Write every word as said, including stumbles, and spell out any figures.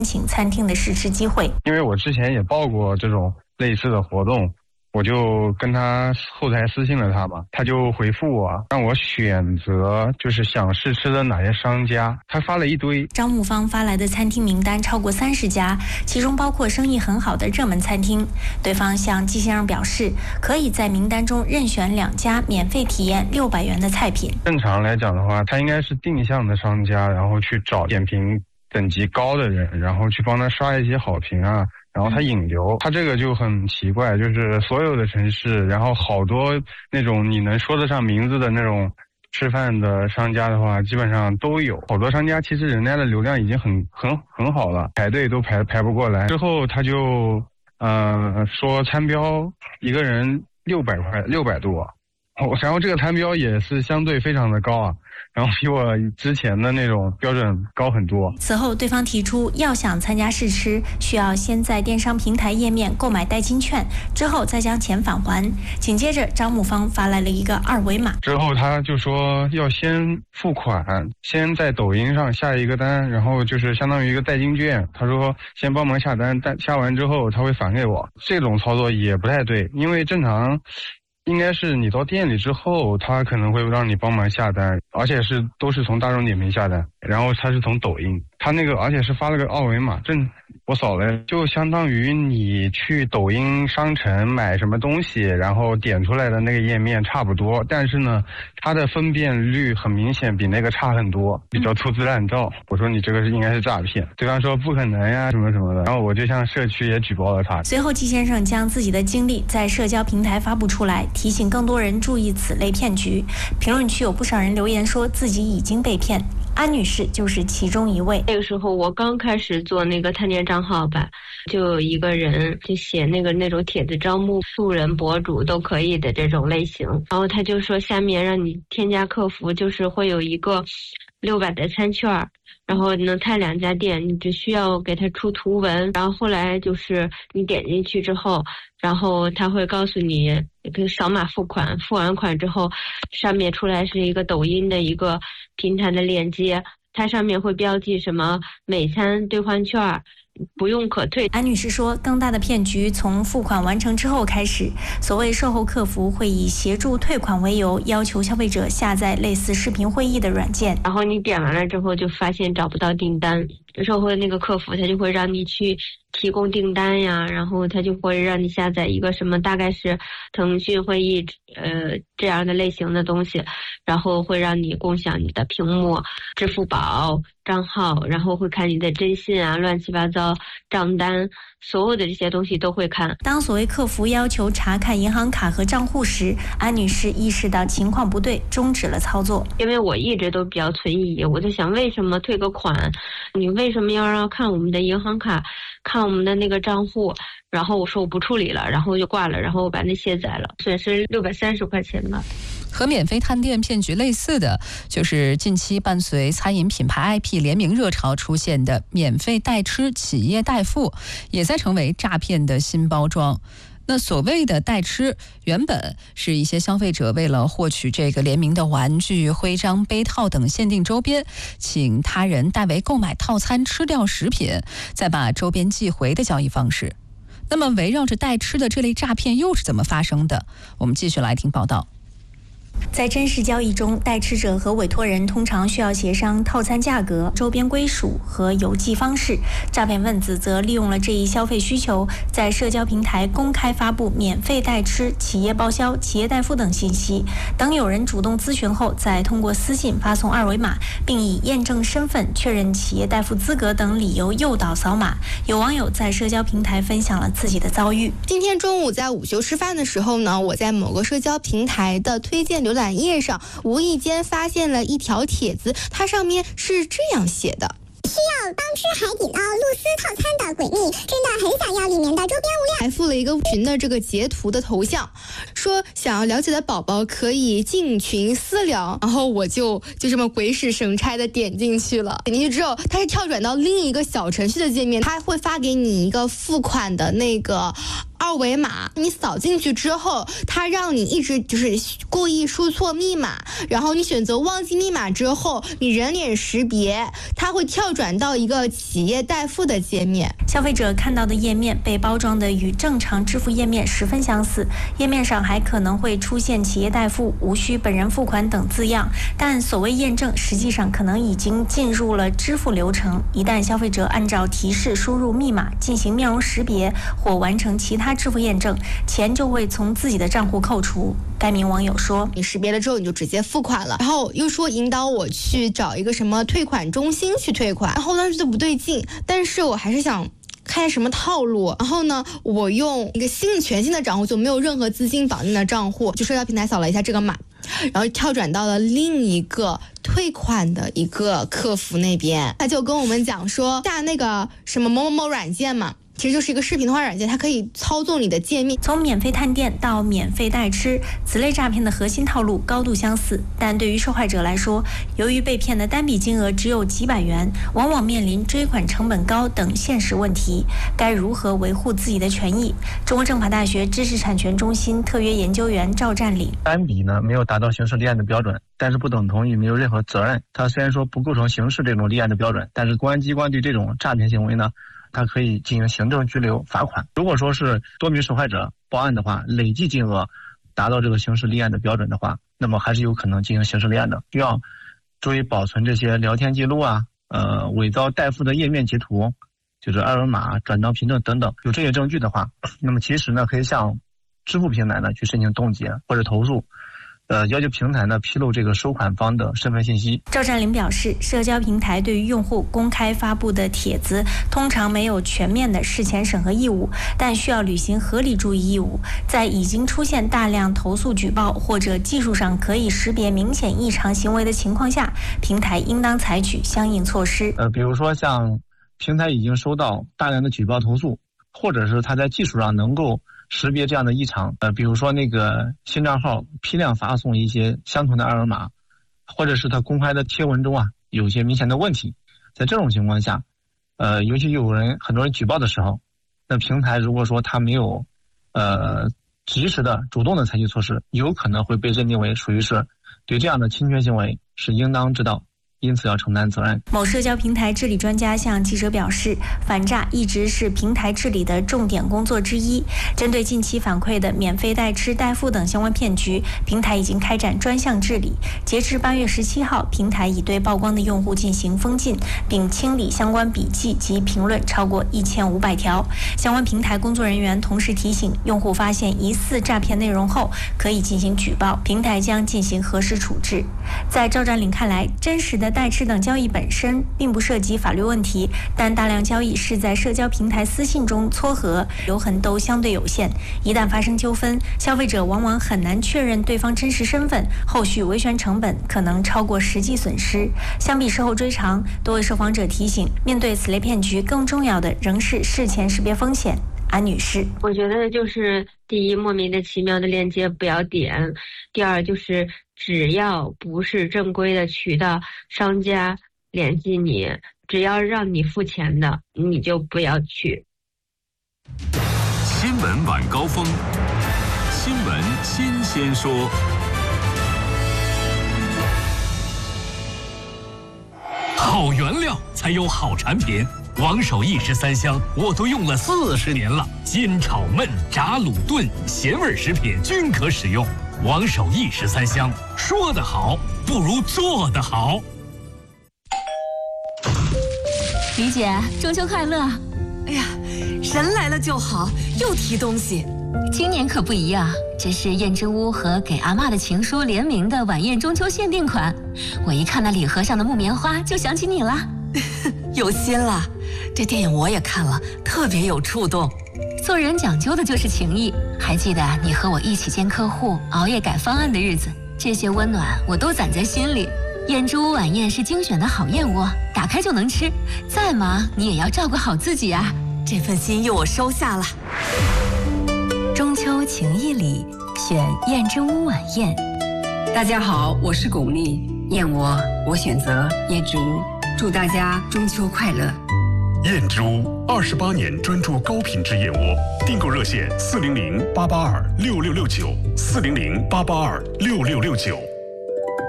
请餐厅的试吃机会。 因为我之前也报过这种类似的活动，我就跟他后台私信了他嘛，他就回复我让我选择就是想试吃的哪些商家，他发了一堆。 招募方发来的餐厅名单超过三十家，其中包括生意很好的热门餐厅。对方向季先生表示，可以在名单中任选两家免费体验六百元的菜品。 正常来讲的话，他应该是定向的商家，然后去找点评等级高的人，然后去帮他刷一些好评啊，然后他引流。他这个就很奇怪，就是所有的城市，然后好多那种你能说得上名字的那种吃饭的商家的话，基本上都有。好多商家其实人家的流量已经很很很好了，排队都排排不过来。之后他就呃说餐标一个人六百块，六百多，然后这个餐标也是相对非常的高啊。然后比我之前的那种标准高很多。 此后，对方提出要想参加试吃，需要先在电商平台页面购买代金券，之后再将钱返还。紧接着，招募方发来了一个二维码， 之后他就说要先付款，先在抖音上下一个单，然后就是相当于一个代金券。他说先帮忙下单，但下完之后他会返给我。这种操作也不太对，因为正常应该是你到店里之后，他可能会让你帮忙下单，而且是都是从大众点评下单，然后他是从抖音，他那个而且是发了个二维码，正我扫了，就相当于你去抖音商城买什么东西，然后点出来的那个页面差不多，但是呢，它的分辨率很明显比那个差很多，比较粗制滥造。我说你这个是应该是诈骗，对方说不可能呀什么什么的，然后我就向社区也举报了他。 随后，季先生将自己的经历在社交平台发布出来，提醒更多人注意此类骗局。评论区有不少人留言说自己已经被骗。安女士就是其中一位。 那个时候我刚开始做那个探店账号吧，就有一个人就写那个那种帖子招募素人博主都可以的这种类型，然后他就说下面让你添加客服，就是会有一个六百的餐券，然后能探两家店，你只需要给他出图文，然后后来就是你点进去之后，然后他会告诉你可以扫码付款，付完款之后上面出来是一个抖音的一个平台的链接，它上面会标记什么美餐兑换券不用可退。 安女士说，更大的骗局从付款完成之后开始，所谓售后客服会以协助退款为由，要求消费者下载类似视频会议的软件， 然后你点完了之后就发现找不到订单，售后的那个客服他就会让你去提供订单呀，然后他就会让你下载一个什么大概是腾讯会议呃这样的类型的东西，然后会让你共享你的屏幕、支付宝账号，然后会看你的征信啊、乱七八糟账单，所有的这些东西都会看。 当所谓客服要求查看银行卡和账户时，安女士意识到情况不对，终止了操作。 因为我一直都比较存疑，我在想为什么退个款，你为什么要让看我们的银行卡，看我们的那个账户？然后我说我不处理了，然后就挂了，然后我把那卸载了，损失六百三十块钱吧。 和免费探店骗局类似的，就是近期伴随餐饮品牌 I P 联名热潮出现的免费代吃企业代付，也在成为诈骗的新包装。那所谓的代吃，原本是一些消费者为了获取这个联名的玩具、徽章、杯套等限定周边，请他人代为购买套餐吃掉食品，再把周边寄回的交易方式。那么围绕着代吃的这类诈骗又是怎么发生的？我们继续来听报道。 在真实交易中，代吃者和委托人通常需要协商套餐价格、周边归属和邮寄方式。诈骗分子则利用了这一消费需求，在社交平台公开发布免费代吃、企业报销、企业代付等信息。等有人主动咨询后，再通过私信发送二维码，并以验证身份、确认企业代付资格等理由诱导扫码。有网友在社交平台分享了自己的遭遇。 今天中午在午休吃饭的时候呢，我在某个社交平台的推荐浏览页上无意间发现了一条帖子，它上面是这样写的： 需要当吃海底捞露丝套餐的闺蜜真的很想要里面的周边物料， 还附了一个群的这个截图的头像，说想要了解的宝宝可以进群私聊。然后我就就这么鬼使神差的点进去了，点进去之后它是跳转到另一个小程序的界面，它会发给你一个付款的那个二二维码，你扫进去之后，它让你一直就是故意输错密码，然后你选择忘记密码之后，你人脸识别，它会跳转到一个企业代付的界面。 消费者看到的页面被包装的与正常支付页面十分相似，页面上还可能会出现企业代付、无需本人付款等字样，但所谓验证实际上可能已经进入了支付流程。一旦消费者按照提示输入密码进行面容识别或完成其他支付验证，钱就会从自己的账户扣除。该名网友说， 你识别了之后你就直接付款了，然后又说引导我去找一个什么退款中心去退款，然后当时就不对劲，但是我还是想看什么套路，然后呢，我用一个新全新的账户，就没有任何资金绑定的账户，就社交平台扫了一下这个码，然后跳转到了另一个退款的一个客服那边，他就跟我们讲说下那个什么某某某软件嘛，其实就是一个视频化软件，它可以操纵你的界面。 从免费探店到免费代吃，此类诈骗的核心套路高度相似，但对于受害者来说，由于被骗的单笔金额只有几百元，往往面临追款成本高等现实问题。该如何维护自己的权益？中国政法大学知识产权中心特约研究员赵占领： 单笔呢没有达到刑事立案的标准，但是不等同于没有任何责任。它虽然说不构成刑事这种立案的标准，但是公安机关对这种诈骗行为呢，它可以进行行政拘留、罚款。如果说是多名受害者报案的话，累计金额达到这个刑事立案的标准的话，那么还是有可能进行刑事立案的。需要注意保存这些聊天记录啊，呃，伪造代付的页面截图，就是二维码、转账凭证等等。有这些证据的话，那么其实呢，可以向支付平台呢去申请冻结或者投诉。呃，要求平台呢披露这个收款方的身份信息。 赵占领表示，社交平台对于用户公开发布的帖子，通常没有全面的事前审核义务，但需要履行合理注意义务。在已经出现大量投诉举报或者技术上可以识别明显异常行为的情况下，平台应当采取相应措施。 呃，比如说像平台已经收到大量的举报投诉，或者是它在技术上能够识别这样的异常，呃，比如说那个新账号批量发送一些相同的二维码，或者是他公开的贴文中啊有一些明显的问题，在这种情况下，呃，尤其有人很多人举报的时候，那平台如果说他没有呃及时的主动的采取措施，有可能会被认定为属于是对这样的侵权行为是应当知道，因此要承担责任。 某社交平台治理专家向记者表示，反诈一直是平台治理的重点工作之一。针对近期反馈的免费代吃代付等相关骗局，平台已经开展专项治理。截至八月十七号，平台已对曝光的用户进行封禁，并清理相关笔记及评论超过一千五百条。相关平台工作人员同时提醒，用户发现疑似诈骗内容后，可以进行举报，平台将进行核实处置。在赵占领看来，真实的代吃等交易本身并不涉及法律问题，但大量交易是在社交平台私信中撮合，留痕都相对有限。一旦发生纠纷，消费者往往很难确认对方真实身份，后续维权成本可能超过实际损失。相比事后追偿，多位受访者提醒，面对此类骗局，更重要的仍是事前识别风险。安女士， 我觉得就是第一，莫名的奇妙的链接不要点；第二，就是只要不是正规的渠道，商家联系你，只要让你付钱的，你就不要去。 新闻晚高峰，新闻新鲜说。好原料才有好产品。王守义十三香我都用了四十年了，煎炒焖炸卤炖咸味食品均可使用。王守义十三香，说得好不如做得好。 李姐，中秋快乐！ 哎呀，人来了就好，又提东西。 今年可不一样，这是燕之屋和给阿嬷的情书联名的晚宴中秋限定款。我一看那礼盒上的木棉花，就想起你了。 有心了，这电影我也看了，特别有触动。 做人讲究的就是情谊，还记得你和我一起见客户、熬夜改方案的日子，这些温暖我都攒在心里。燕之屋晚宴是精选的好燕窝，打开就能吃，再忙你也要照顾好自己啊。 这份心意我收下了。 中秋情谊里，选燕之屋晚宴。 大家好，我是巩俐，燕窝我选择燕之屋，祝大家中秋快乐。 燕之屋二十八年专注高品质燕窝，订购热线四零零八八二六六六九四零零八八二六六六九。